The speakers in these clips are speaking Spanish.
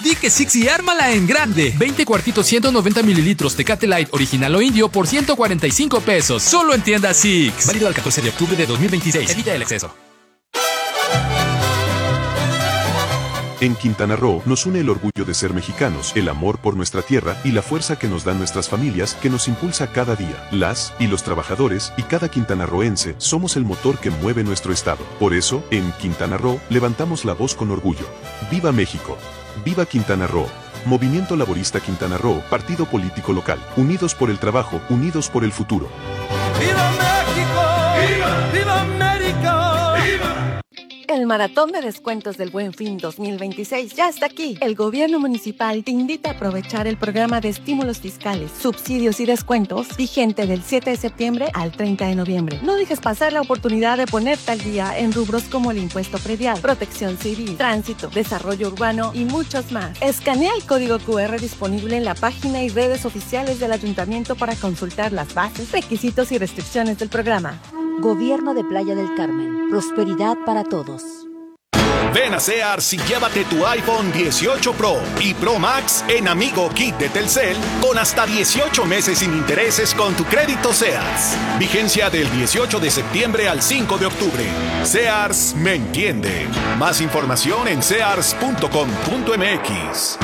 Di que Six y ármala en grande. 20 cuartitos 190 mililitros Tecate Light original o indio por 145 pesos. Solo en tienda Six. Válido al 14 de octubre de 2026. Evita el exceso. En Quintana Roo nos une el orgullo de ser mexicanos, el amor por nuestra tierra y la fuerza que nos dan nuestras familias que nos impulsa cada día. Las y los trabajadores y cada quintanarroense somos el motor que mueve nuestro estado. Por eso, en Quintana Roo levantamos la voz con orgullo. ¡Viva México! ¡Viva Quintana Roo! Movimiento Laborista Quintana Roo, partido político local. Unidos por el trabajo, unidos por el futuro. ¡Viva México! ¡Viva! ¡Viva América! ¡Viva! El maratón de descuentos del Buen Fin 2026 ya está aquí. El gobierno municipal te invita a aprovechar el programa de estímulos fiscales, subsidios y descuentos vigente del 7 de septiembre al 30 de noviembre. No dejes pasar la oportunidad de ponerte al día en rubros como el impuesto predial, protección civil, tránsito, desarrollo urbano y muchos más. Escanea el código QR disponible en la página y redes oficiales del ayuntamiento para consultar las bases, requisitos y restricciones del programa. Gobierno de Playa del Carmen. Prosperidad para todos. Ven a Sears y llévate tu iPhone 18 Pro y Pro Max en Amigo Kit de Telcel con hasta 18 meses sin intereses con tu crédito Sears. Vigencia del 18 de septiembre al 5 de octubre. Sears me entiende. Más información en sears.com.mx.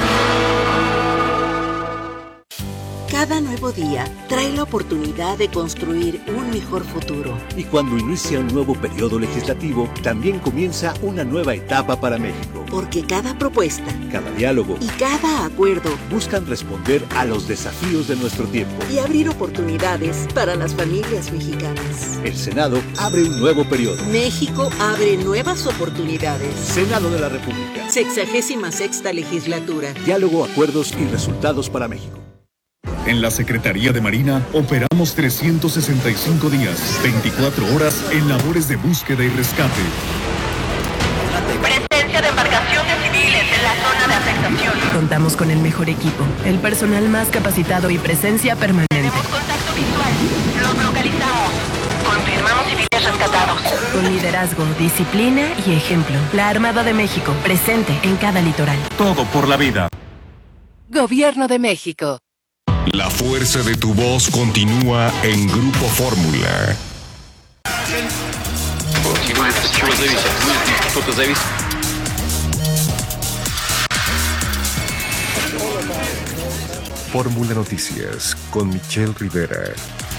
Cada nuevo día trae la oportunidad de construir un mejor futuro. Y cuando inicia un nuevo periodo legislativo, también comienza una nueva etapa para México. Porque cada propuesta, cada diálogo y cada acuerdo buscan responder a los desafíos de nuestro tiempo y abrir oportunidades para las familias mexicanas. El Senado abre un nuevo periodo. México abre nuevas oportunidades. Senado de la República. 66ª legislatura. Diálogo, acuerdos y resultados para México. En la Secretaría de Marina operamos 365 días, 24 horas en labores de búsqueda y rescate. Presencia de embarcaciones civiles en la zona de afectación. Contamos con el mejor equipo, el personal más capacitado y presencia permanente. Tenemos contacto visual. Los localizamos. Confirmamos civiles rescatados. Con liderazgo, disciplina y ejemplo. La Armada de México, presente en cada litoral. Todo por la vida. Gobierno de México. La fuerza de tu voz continúa en Grupo Fórmula. Fórmula Noticias con Michelle Rivera.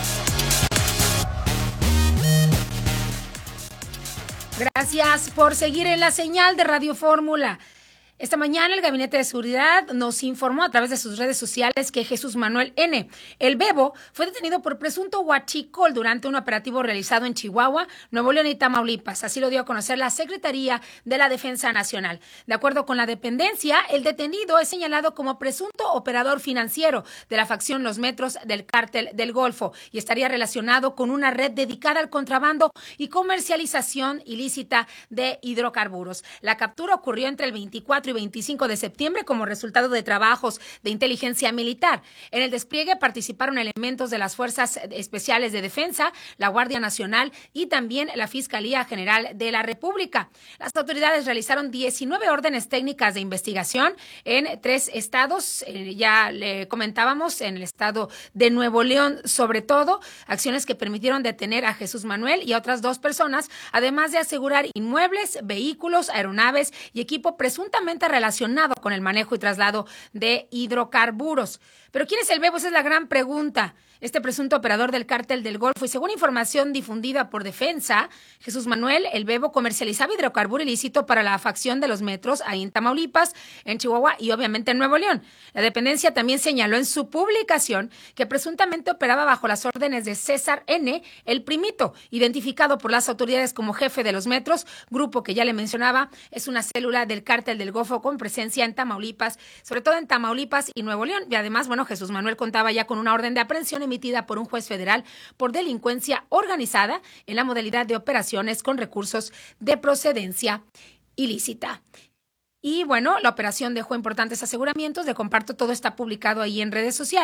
Gracias por seguir en la señal de Radio Fórmula. Esta mañana el Gabinete de Seguridad nos informó a través de sus redes sociales que Jesús Manuel N., el Bebo, fue detenido por presunto huachicol durante un operativo realizado en Chihuahua, Nuevo León y Tamaulipas. Así lo dio a conocer la Secretaría de la Defensa Nacional. De acuerdo con la dependencia, el detenido es señalado como presunto operador financiero de la facción Los Metros del Cártel del Golfo y estaría relacionado con una red dedicada al contrabando y comercialización ilícita de hidrocarburos. La captura ocurrió entre el 24 y 25 de septiembre como resultado de trabajos de inteligencia militar. En el despliegue participaron elementos de las Fuerzas Especiales de Defensa, la Guardia Nacional y también la Fiscalía General de la República. Las autoridades realizaron 19 órdenes técnicas de investigación en 3 estados, ya le comentábamos, en el estado de Nuevo León, sobre todo, acciones que permitieron detener a Jesús Manuel y a otras 2 personas, además de asegurar inmuebles, vehículos, aeronaves y equipo presuntamente relacionado con el manejo y traslado de hidrocarburos. Pero ¿quién es el Bebo? Esa es la gran pregunta. Este presunto operador del Cártel del Golfo y según información difundida por Defensa, Jesús Manuel, el Bebo, comercializaba hidrocarburo ilícito para la facción de Los Metros ahí en Tamaulipas, en Chihuahua y obviamente en Nuevo León. La dependencia también señaló en su publicación que presuntamente operaba bajo las órdenes de César N., el primito, identificado por las autoridades como jefe de Los Metros, grupo que ya le mencionaba, es una célula del Cártel del Golfo con presencia en Tamaulipas, sobre todo en Tamaulipas y Nuevo León. Y además, bueno, Jesús Manuel contaba ya con una orden de aprehensión emitida por un juez federal por delincuencia organizada en la modalidad de operaciones con recursos de procedencia ilícita. Y bueno, la operación dejó importantes aseguramientos, de comparto, todo está publicado ahí en redes sociales,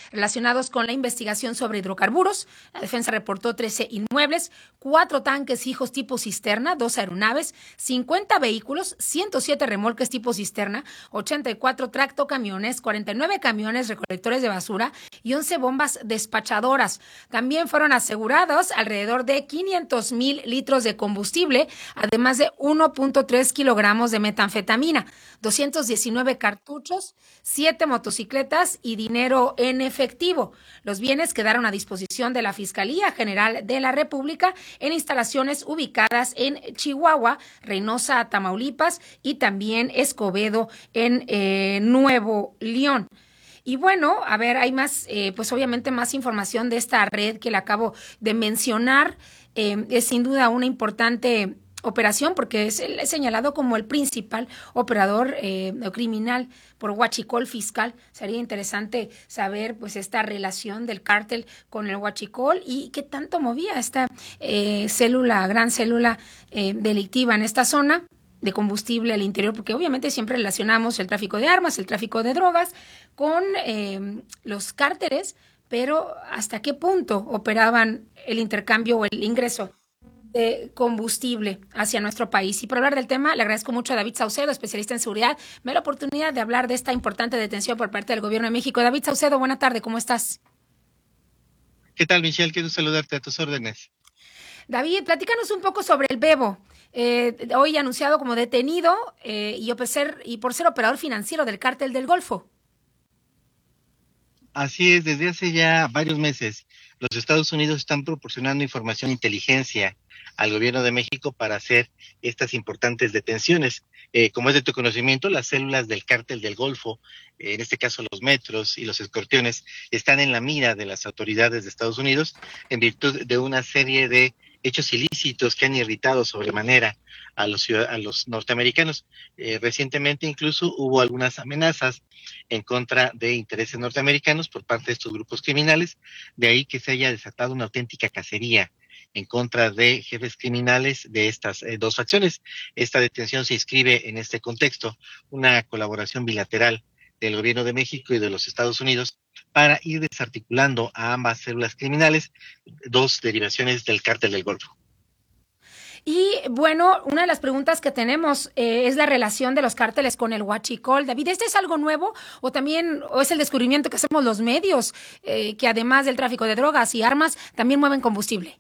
relacionados con la investigación sobre hidrocarburos. La defensa reportó 13 inmuebles, 4 tanques fijos tipo cisterna, 2 aeronaves, 50 vehículos, 107 remolques tipo cisterna, 84 tractocamiones, 49 camiones recolectores de basura y 11 bombas despachadoras. También fueron asegurados alrededor de 500,000 litros de combustible, además de 1.3 kilogramos de metanfetamina, 219 cartuchos, 7 motocicletas y dinero en efectivo. Los bienes quedaron a disposición de la Fiscalía General de la República en instalaciones ubicadas en Chihuahua, Reynosa, Tamaulipas y también Escobedo en Nuevo León. Y bueno, a ver, hay más, pues obviamente más información de esta red que le acabo de mencionar. Es sin duda una importante operación porque es señalado como el principal operador criminal por huachicol fiscal. Sería interesante saber pues esta relación del cártel con el huachicol y qué tanto movía esta gran célula delictiva en esta zona de combustible al interior, porque obviamente siempre relacionamos el tráfico de armas, el tráfico de drogas con los cárteles, pero ¿hasta qué punto operaban el intercambio o el ingreso de combustible hacia nuestro país? Y para hablar del tema, le agradezco mucho a David Saucedo, especialista en seguridad. Me da la oportunidad de hablar de esta importante detención por parte del Gobierno de México. David Saucedo, buena tarde, ¿cómo estás? ¿Qué tal, Michelle? Quiero saludarte, a tus órdenes. David, platícanos un poco sobre el Bebo, hoy anunciado como detenido y por ser operador financiero del Cártel del Golfo. Así es, desde hace ya varios meses, los Estados Unidos están proporcionando información e inteligencia al Gobierno de México para hacer estas importantes detenciones. Como es de tu conocimiento, las células del Cártel del Golfo, en este caso los Metros y los Escorpiones, están en la mira de las autoridades de Estados Unidos en virtud de una serie de hechos ilícitos que han irritado sobremanera a los norteamericanos. Recientemente incluso hubo algunas amenazas en contra de intereses norteamericanos por parte de estos grupos criminales, de ahí que se haya desatado una auténtica cacería en contra de jefes criminales de estas dos facciones. Esta detención se inscribe en este contexto, una colaboración bilateral del Gobierno de México y de los Estados Unidos para ir desarticulando a ambas células criminales, dos derivaciones del Cártel del Golfo. Y bueno, una de las preguntas que tenemos es la relación de los cárteles con el huachicol. David, ¿este es algo nuevo o es el descubrimiento que hacemos los medios, que además del tráfico de drogas y armas, también mueven combustible?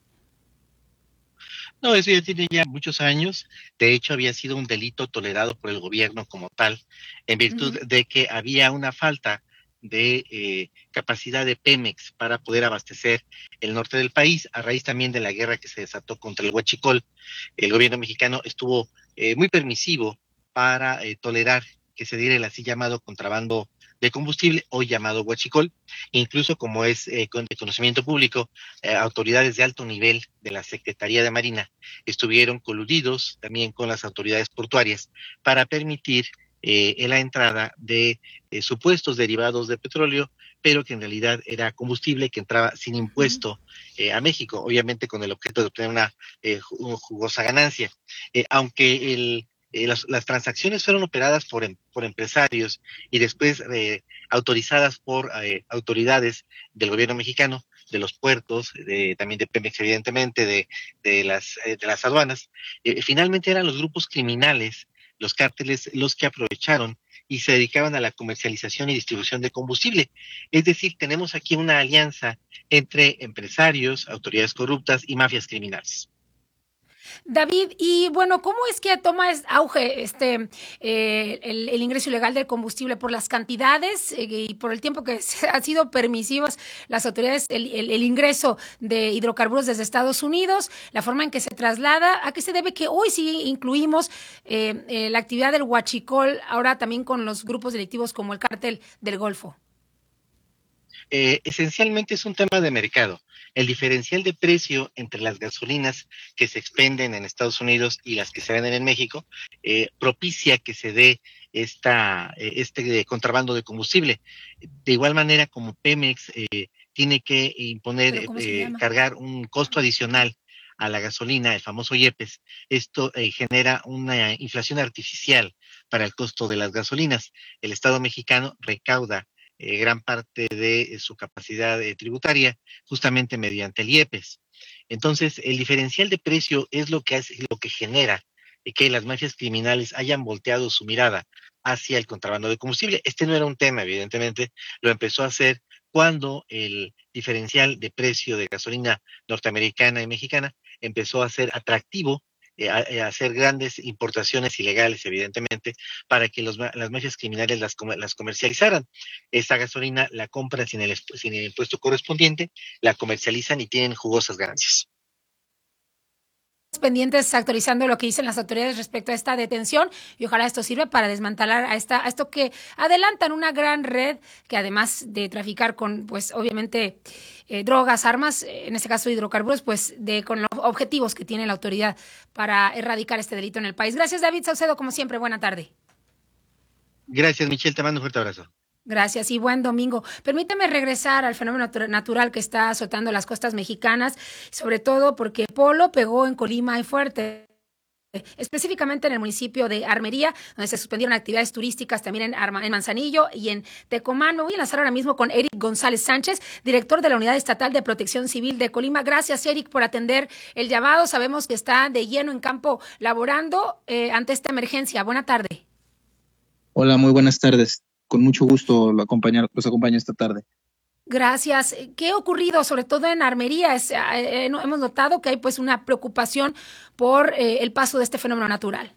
No, eso ya tiene ya muchos años. De hecho, había sido un delito tolerado por el gobierno como tal, en virtud de que había una falta de capacidad de Pemex para poder abastecer el norte del país, a raíz también de la guerra que se desató contra el huachicol. El gobierno mexicano estuvo muy permisivo para tolerar que se diera el así llamado contrabando de combustible, hoy llamado huachicol. Incluso, como es de conocimiento público, autoridades de alto nivel de la Secretaría de Marina estuvieron coludidos también con las autoridades portuarias para permitir la entrada de supuestos derivados de petróleo, pero que en realidad era combustible que entraba sin impuesto a México, obviamente con el objeto de obtener una jugosa ganancia. Aunque las transacciones fueron operadas por empresarios y después autorizadas por autoridades del gobierno mexicano, de los puertos, también de Pemex, evidentemente, de las aduanas, finalmente eran los grupos criminales, los cárteles, los que aprovecharon y se dedicaban a la comercialización y distribución de combustible. Es decir, tenemos aquí una alianza entre empresarios, autoridades corruptas y mafias criminales. David, y bueno, ¿cómo es que toma auge el ingreso ilegal del combustible por las cantidades y por el tiempo que han sido permisivas las autoridades, el ingreso de hidrocarburos desde Estados Unidos, la forma en que se traslada? ¿A qué se debe que hoy sí incluimos la actividad del huachicol ahora también con los grupos delictivos como el Cártel del Golfo? Esencialmente es un tema de mercado. El diferencial de precio entre las gasolinas que se expenden en Estados Unidos y las que se venden en México propicia que se dé este contrabando de combustible. De igual manera, como Pemex tiene que imponer, cargar un costo adicional a la gasolina, el famoso IEPES, esto genera una inflación artificial para el costo de las gasolinas. El Estado mexicano recauda gran parte de su capacidad tributaria justamente mediante el IEPES. Entonces, el diferencial de precio es lo que genera que las mafias criminales hayan volteado su mirada hacia el contrabando de combustible. Este no era un tema, evidentemente, lo empezó a hacer cuando el diferencial de precio de gasolina norteamericana y mexicana empezó a ser atractivo, a hacer grandes importaciones ilegales, evidentemente, para que las mafias criminales las comercializaran. Esta gasolina la compran sin el impuesto correspondiente, la comercializan y tienen jugosas ganancias. Pendientes actualizando lo que dicen las autoridades respecto a esta detención y ojalá esto sirva para desmantelar a esto que adelantan una gran red que además de traficar con, pues obviamente, drogas, armas, en este caso hidrocarburos, pues con los objetivos que tiene la autoridad para erradicar este delito en el país. Gracias, David Saucedo, como siempre, buena tarde. Gracias, Michelle, te mando un fuerte abrazo. Gracias y buen domingo. Permíteme regresar al fenómeno natural que está azotando las costas mexicanas, sobre todo porque Polo pegó en Colima y fuerte, específicamente en el municipio de Armería, donde se suspendieron actividades turísticas también en Manzanillo y en Tecomán. Me voy a enlazar ahora mismo con Eric González Sánchez, director de la Unidad Estatal de Protección Civil de Colima. Gracias, Eric, por atender el llamado. Sabemos que está de lleno en campo laborando ante esta emergencia. Buena tarde. Hola, muy buenas tardes. Con mucho gusto los acompaño esta tarde. Gracias. ¿Qué ha ocurrido, sobre todo en Armería? Hemos notado que hay pues una preocupación por el paso de este fenómeno natural.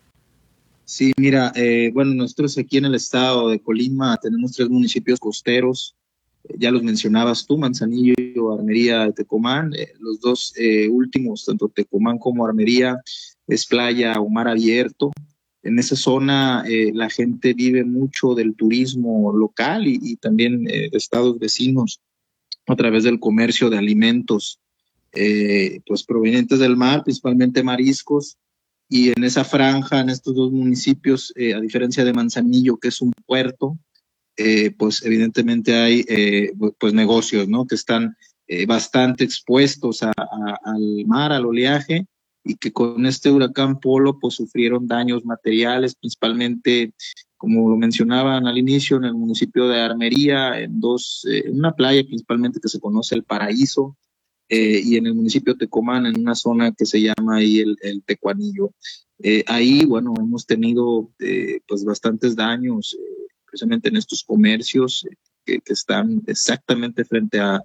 Sí, mira, bueno, nosotros aquí en el estado de Colima tenemos 3 municipios costeros. Ya los mencionabas tú, Manzanillo, Armería, Tecomán. Los 2 últimos, tanto Tecomán como Armería, es playa o mar abierto. En esa zona la gente vive mucho del turismo local y también de estados vecinos a través del comercio de alimentos pues provenientes del mar, principalmente mariscos. Y en esa franja, en estos 2 municipios, a diferencia de Manzanillo, que es un puerto, pues evidentemente hay pues negocios, ¿no? Que están bastante expuestos al mar, al oleaje, y que con este huracán Polo pues sufrieron daños materiales, principalmente, como lo mencionaban al inicio, en el municipio de Armería, en una playa principalmente que se conoce El Paraíso, y en el municipio de Tecomán, en una zona que se llama ahí el Tecuanillo. Ahí, bueno, hemos tenido pues bastantes daños, precisamente en estos comercios que están exactamente frente a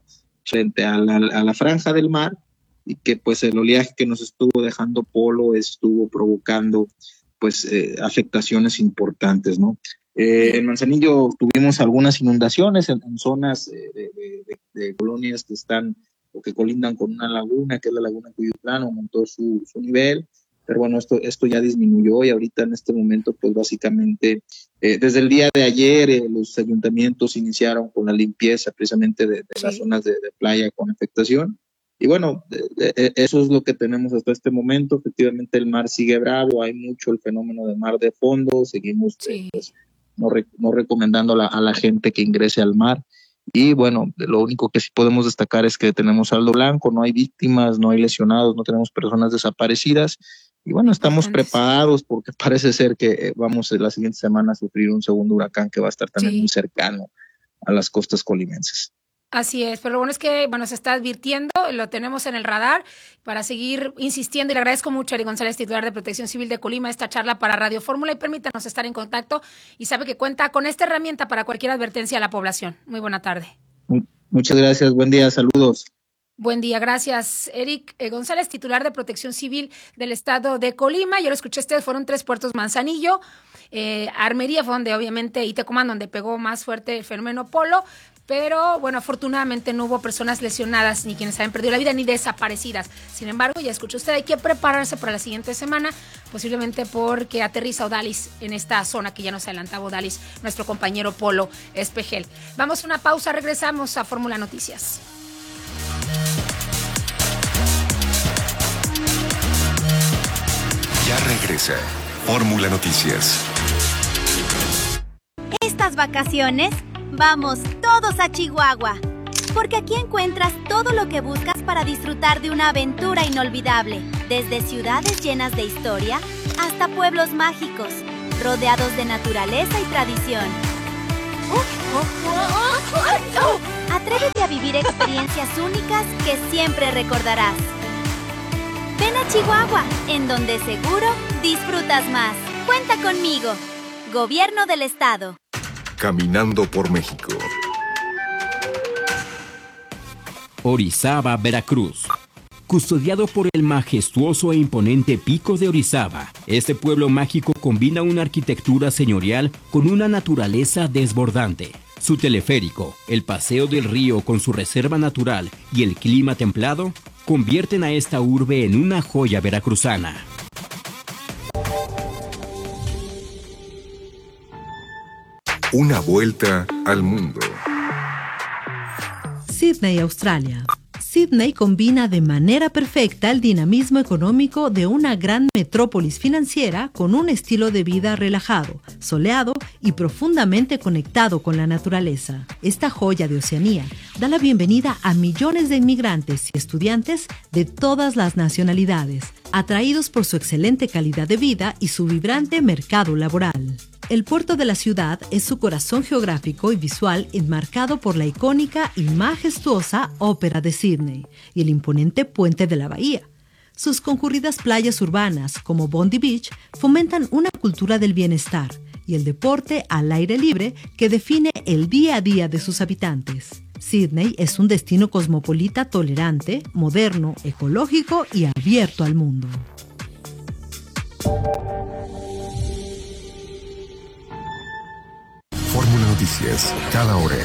la franja del mar, y que pues el oleaje que nos estuvo dejando Polo estuvo provocando pues afectaciones importantes, ¿no? En Manzanillo tuvimos algunas inundaciones en zonas de colonias que están o que colindan con una laguna, que es la laguna Cuyutlán, aumentó su nivel, pero bueno, esto ya disminuyó y ahorita en este momento pues básicamente desde el día de ayer los ayuntamientos iniciaron con la limpieza precisamente de las zonas de playa con afectación. Y bueno, eso es lo que tenemos hasta este momento. Efectivamente el mar sigue bravo, hay mucho el fenómeno de mar de fondo, seguimos pues, no recomendando a la gente que ingrese al mar. Y bueno, lo único que sí podemos destacar es que tenemos saldo blanco, no hay víctimas, no hay lesionados, no tenemos personas desaparecidas. Y bueno, estamos preparados porque parece ser que vamos la siguiente semana a sufrir un segundo huracán que va a estar también muy cercano a las costas colimenses. Así es, pero lo bueno es que se está advirtiendo, lo tenemos en el radar para seguir insistiendo y le agradezco mucho a Eric González, titular de Protección Civil de Colima, esta charla para Radio Fórmula y permítanos estar en contacto y sabe que cuenta con esta herramienta para cualquier advertencia a la población. Muy buena tarde. Muchas gracias, buen día, saludos. Buen día, gracias. Eric González, titular de Protección Civil del estado de Colima. Yo lo escuché, fueron 3 puertos, Manzanillo, Armería fue donde obviamente, y Tecomán, donde pegó más fuerte el fenómeno Polo, pero bueno, afortunadamente no hubo personas lesionadas, ni quienes hayan perdido la vida, ni desaparecidas. Sin embargo, ya escuchó usted, hay que prepararse para la siguiente semana, posiblemente porque aterriza Odalis en esta zona que ya nos adelantaba Odalis, nuestro compañero Polo Espejel. Vamos a una pausa, regresamos a Fórmula Noticias. Ya regresa Fórmula Noticias. Estas vacaciones, vamos todos a Chihuahua, porque aquí encuentras todo lo que buscas para disfrutar de una aventura inolvidable, desde ciudades llenas de historia hasta pueblos mágicos, rodeados de naturaleza y tradición. Atrévete a vivir experiencias únicas que siempre recordarás. Ven a Chihuahua, en donde seguro disfrutas más. Cuenta conmigo. Gobierno del Estado. Caminando por México. Orizaba, Veracruz. Custodiado por el majestuoso e imponente Pico de Orizaba, este pueblo mágico combina una arquitectura señorial con una naturaleza desbordante. Su teleférico, el paseo del río con su reserva natural y el clima templado convierten a esta urbe en una joya veracruzana. Una vuelta al mundo. Sídney, Australia. Sídney combina de manera perfecta el dinamismo económico de una gran metrópolis financiera con un estilo de vida relajado, soleado y profundamente conectado con la naturaleza. Esta joya de Oceanía da la bienvenida a millones de inmigrantes y estudiantes de todas las nacionalidades, atraídos por su excelente calidad de vida y su vibrante mercado laboral. El puerto de la ciudad es su corazón geográfico y visual enmarcado por la icónica y majestuosa Ópera de Sídney y el imponente puente de la bahía. Sus concurridas playas urbanas, como Bondi Beach, fomentan una cultura del bienestar y el deporte al aire libre que define el día a día de sus habitantes. Sídney es un destino cosmopolita tolerante, moderno, ecológico y abierto al mundo. Fórmula Noticias, cada hora.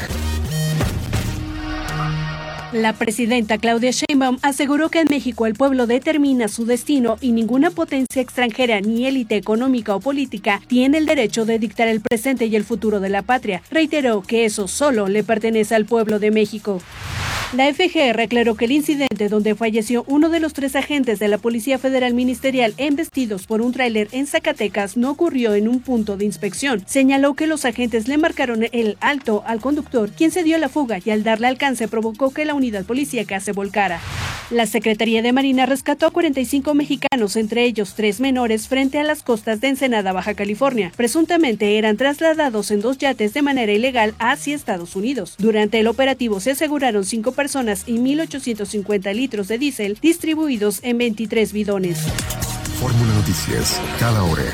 La presidenta Claudia Sheinbaum aseguró que en México el pueblo determina su destino y ninguna potencia extranjera ni élite económica o política tiene el derecho de dictar el presente y el futuro de la patria. Reiteró que eso solo le pertenece al pueblo de México. La FGR aclaró que el incidente donde falleció uno de los 3 agentes de la Policía Federal Ministerial embestidos por un tráiler en Zacatecas no ocurrió en un punto de inspección. Señaló que los agentes le marcaron el alto al conductor, quien se dio a la fuga y al darle alcance provocó que la unidad policíaca se volcara. La Secretaría de Marina rescató a 45 mexicanos, entre ellos 3 menores, frente a las costas de Ensenada, Baja California. Presuntamente eran trasladados en 2 yates de manera ilegal hacia Estados Unidos. Durante el operativo se aseguraron 5 personas y 1.850 litros de diésel distribuidos en 23 bidones. Fórmula Noticias, cada hora.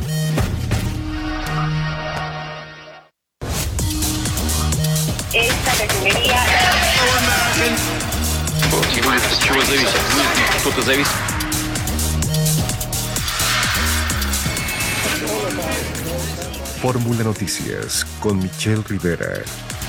Esta refinería... Fórmula Noticias con Michelle Rivera.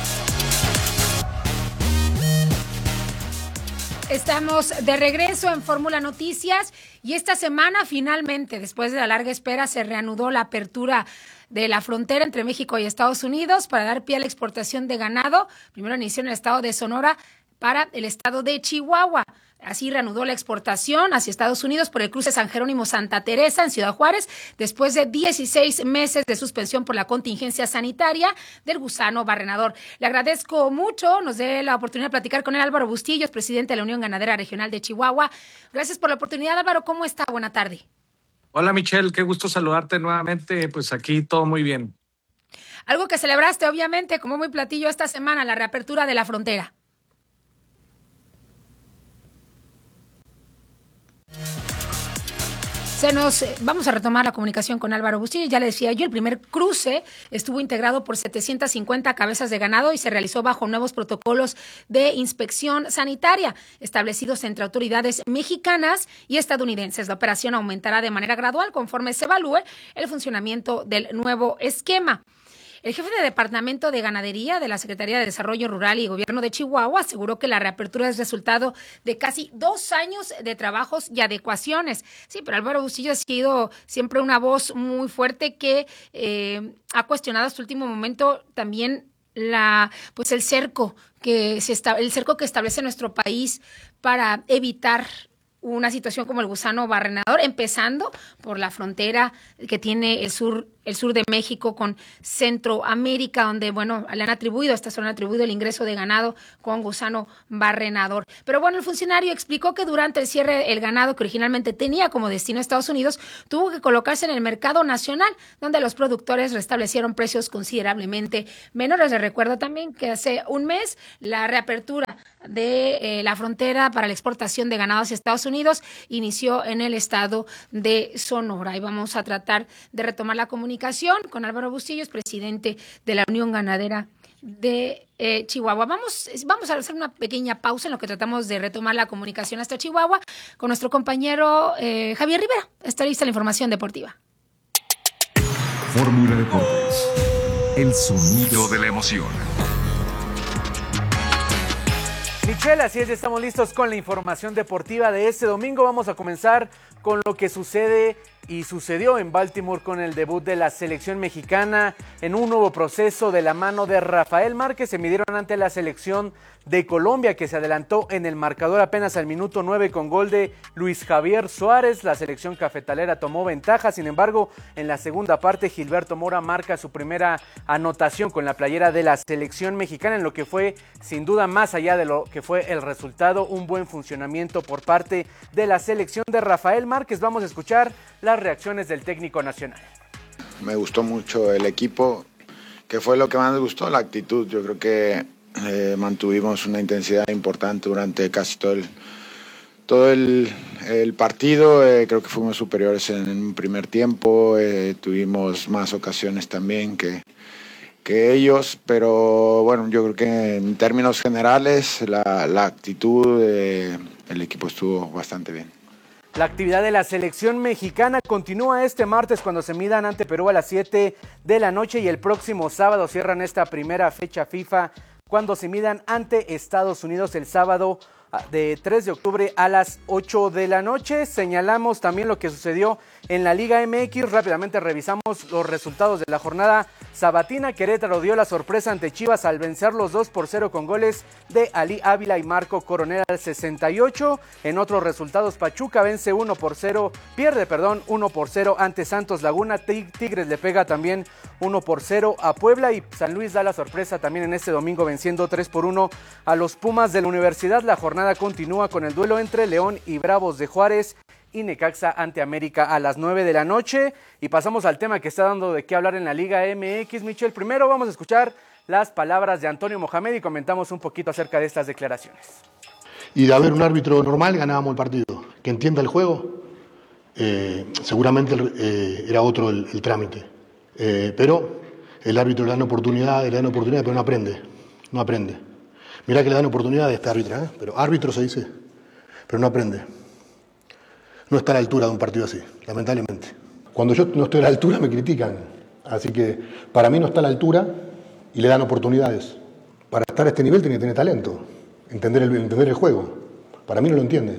Estamos de regreso en Fórmula Noticias y esta semana finalmente, después de la larga espera, se reanudó la apertura de la frontera entre México y Estados Unidos para dar pie a la exportación de ganado. Primero inició en el estado de Sonora para el estado de Chihuahua. Así reanudó la exportación hacia Estados Unidos por el cruce San Jerónimo-Santa Teresa en Ciudad Juárez, después de 16 meses de suspensión por la contingencia sanitaria del gusano barrenador. Le agradezco mucho, nos dé la oportunidad de platicar con él, Álvaro Bustillos, presidente de la Unión Ganadera Regional de Chihuahua. Gracias por la oportunidad, Álvaro. ¿Cómo está? Buena tarde. Hola, Michelle, qué gusto saludarte nuevamente. Pues aquí todo muy bien. Algo que celebraste, obviamente, como muy platillo esta semana, la reapertura de la frontera. Vamos a retomar la comunicación con Álvaro Bustillo. Ya le decía yo, el primer cruce estuvo integrado por 750 cabezas de ganado y se realizó bajo nuevos protocolos de inspección sanitaria establecidos entre autoridades mexicanas y estadounidenses. La operación aumentará de manera gradual conforme se evalúe el funcionamiento del nuevo esquema. El jefe de Departamento de Ganadería de la Secretaría de Desarrollo Rural y Gobierno de Chihuahua aseguró que la reapertura es resultado de casi 2 años de trabajos y adecuaciones. Sí, pero Álvaro Bustillo ha sido siempre una voz muy fuerte que ha cuestionado hasta el último momento también el cerco que establece nuestro país para evitar una situación como el gusano barrenador, empezando por la frontera que tiene el sur el sur de México con Centroamérica, donde, bueno, le han atribuido, a esta zona atribuido el ingreso de ganado con gusano barrenador. Pero bueno, el funcionario explicó que durante el cierre el ganado que originalmente tenía como destino a Estados Unidos tuvo que colocarse en el mercado nacional, donde los productores restablecieron precios considerablemente menores. Les recuerdo también que hace un mes la reapertura de la frontera para la exportación de ganado hacia Estados Unidos inició en el estado de Sonora. Y vamos a tratar de retomar la comunicación con Álvaro Bustillos, presidente de la Unión Ganadera de Chihuahua. Vamos a hacer una pequeña pausa en lo que tratamos de retomar la comunicación hasta Chihuahua con nuestro compañero Javier Rivera. Está lista la información deportiva. Fórmula Deportes, el sonido de la emoción. Michelle, así es, estamos listos con la información deportiva de este domingo. Vamos a comenzar con lo que sucede y sucedió en Baltimore con el debut de la selección mexicana en un nuevo proceso de la mano de Rafael Márquez. Se midieron ante la selección de Colombia, que se adelantó en el marcador apenas al minuto 9 con gol de Luis Javier Suárez. La selección cafetalera tomó ventaja, sin embargo, en la segunda parte Gilberto Mora marca su primera anotación con la playera de la selección mexicana, en lo que fue, sin duda, más allá de lo que fue el resultado, un buen funcionamiento por parte de la selección de Rafael Márquez. Vamos a escuchar las reacciones del técnico nacional. Me gustó mucho el equipo, que fue lo que más me gustó, la actitud. Yo creo que mantuvimos una intensidad importante durante casi todo el partido. Creo que fuimos superiores en un primer tiempo, tuvimos más ocasiones también que ellos, pero bueno, yo creo que en términos generales la actitud del equipo estuvo bastante bien. La actividad de la selección mexicana continúa este martes cuando se midan ante Perú a las 7 de la noche y el próximo sábado cierran esta primera fecha FIFA cuando se midan ante Estados Unidos el sábado de 3 de octubre a las 8 de la noche. Señalamos también lo que sucedió en la Liga MX. Rápidamente revisamos los resultados de la jornada sabatina. Querétaro dio la sorpresa ante Chivas al vencerlos 2-0 con goles de Ali Ávila y Marco Coronel al 68. En otros resultados, Pachuca vence pierde 1-0 ante Santos Laguna. Tigres le pega también 1-0 a Puebla y San Luis da la sorpresa también en este domingo venciendo 3-1 a los Pumas de la Universidad. La jornada continúa con el duelo entre León y Bravos de Juárez y Necaxa ante América a las 9 de la noche. Y pasamos al tema que está dando de qué hablar en la Liga MX, Michelle. Primero vamos a escuchar las palabras de Antonio Mohamed y comentamos un poquito acerca de estas declaraciones. Y de haber un árbitro normal ganábamos el partido. Que entienda el juego, seguramente era otro el trámite. Pero el árbitro le dan oportunidad, pero no aprende. Mirá que le dan oportunidad a este árbitro, pero árbitro se dice, pero no aprende. No está a la altura de un partido así, lamentablemente. Cuando yo no estoy a la altura me critican, así que para mí no está a la altura y le dan oportunidades. Para estar a este nivel tiene que tener talento, entender el juego. Para mí no entiende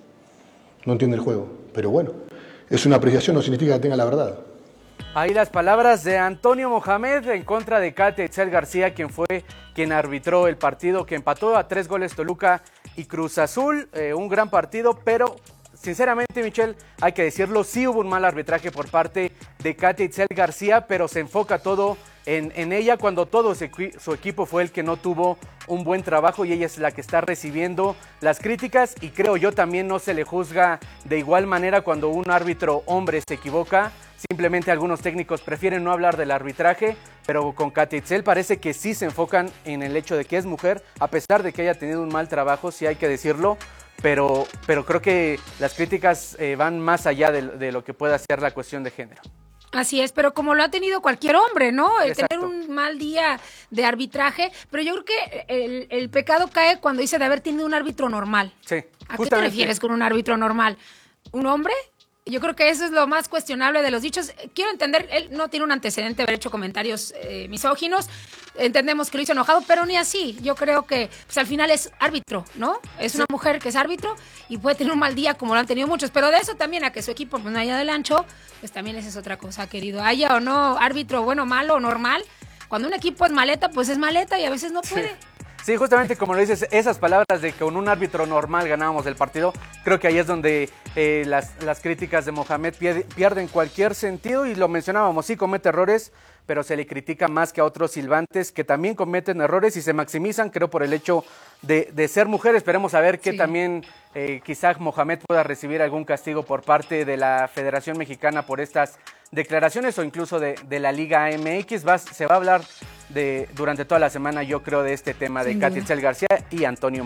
el juego, pero bueno, es una apreciación, no significa que tenga la verdad. Ahí las palabras de Antonio Mohamed en contra de Katia Itzel García, quien arbitró el partido que empató a 3 goles Toluca y Cruz Azul. Un gran partido, pero sinceramente, Michelle, hay que decirlo, sí hubo un mal arbitraje por parte de Katia Itzel García, pero se enfoca todo en ella cuando todo su equipo fue el que no tuvo un buen trabajo y ella es la que está recibiendo las críticas y creo yo también no se le juzga de igual manera cuando un árbitro hombre se equivoca. Simplemente algunos técnicos prefieren no hablar del arbitraje, pero con Katia Itzel parece que sí se enfocan en el hecho de que es mujer, a pesar de que haya tenido un mal trabajo, sí hay que decirlo, pero creo que las críticas van más allá de lo que pueda ser la cuestión de género. Así es, pero como lo ha tenido cualquier hombre, ¿no? El Exacto. tener un mal día de arbitraje, pero yo creo que el pecado cae cuando dice de haber tenido un árbitro normal. Sí, ¿A qué te refieres con un árbitro normal? ¿Un hombre? Yo creo que eso es lo más cuestionable de los dichos. Quiero entender, él no tiene un antecedente de haber hecho comentarios misóginos. Entendemos que lo hizo enojado, pero ni así. Yo creo que pues, al final es árbitro, ¿no? Es una mujer que es árbitro y puede tener un mal día como lo han tenido muchos. Pero de eso también a que su equipo pues, no haya del ancho, pues también esa es otra cosa, querido. Haya o no árbitro bueno, malo o normal. Cuando un equipo es maleta, pues es maleta y a veces no puede. Sí, justamente como lo dices, esas palabras de que con un árbitro normal ganábamos el partido, creo que ahí es donde las críticas de Mohamed pierden cualquier sentido, y lo mencionábamos, sí comete errores, pero se le critica más que a otros silbantes que también cometen errores y se maximizan, creo, por el hecho de ser mujer. Esperemos a ver que también quizá Mohamed pueda recibir algún castigo por parte de la Federación Mexicana por estas declaraciones, o incluso de la Liga MX. Se va a hablar durante toda la semana, yo creo, de este tema de Katy Itzel García y Antonio